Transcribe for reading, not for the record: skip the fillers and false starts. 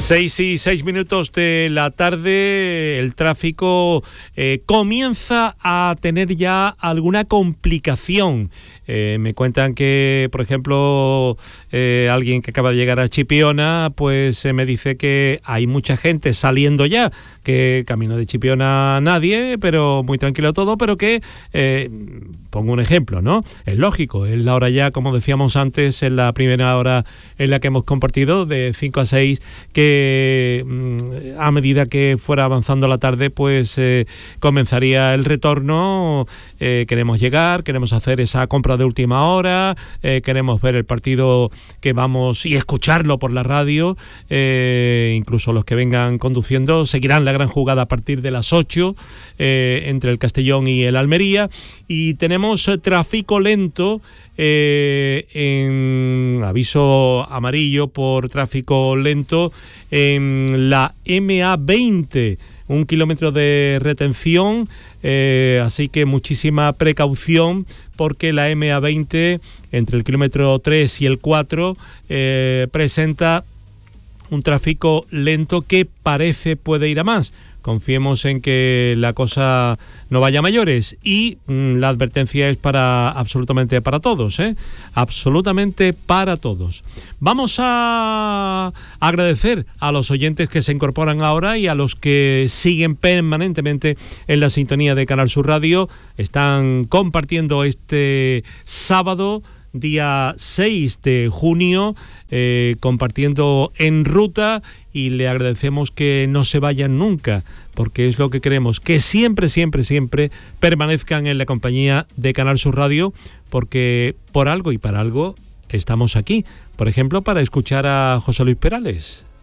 6:06 de la tarde, el tráfico comienza a tener ya alguna complicación. Me cuentan que, por ejemplo, alguien que acaba de llegar a Chipiona, pues me dice que hay mucha gente saliendo ya, que camino de Chipiona nadie, pero muy tranquilo todo, pero que, pongo un ejemplo, ¿no? Es lógico, es la hora ya, como decíamos antes, en la primera hora en la que hemos compartido, de 5 a 6, que a medida que fuera avanzando la tarde, pues comenzaría el retorno. Queremos llegar, queremos hacer esa compra de última hora, queremos ver el partido que vamos y escucharlo por la radio, incluso los que vengan conduciendo seguirán la gran jugada a partir de las 8 entre el Castellón y el Almería, y tenemos tráfico lento en aviso amarillo por tráfico lento en la MA20, 1 kilómetro de retención, así que muchísima precaución, porque la MA20 entre el kilómetro 3 y el 4 presenta un tráfico lento que parece puede ir a más. Confiemos en que la cosa no vaya a mayores, y la advertencia es absolutamente para todos, absolutamente para todos. Vamos a agradecer a los oyentes que se incorporan ahora y a los que siguen permanentemente en la sintonía de Canal Sur Radio. Están compartiendo este sábado, día 6 de junio, compartiendo en ruta, y le agradecemos que no se vayan nunca, porque es lo que queremos, que siempre, siempre, siempre permanezcan en la compañía de Canal Sur Radio, porque por algo y para algo estamos aquí. Por ejemplo, para escuchar a José Luis Perales.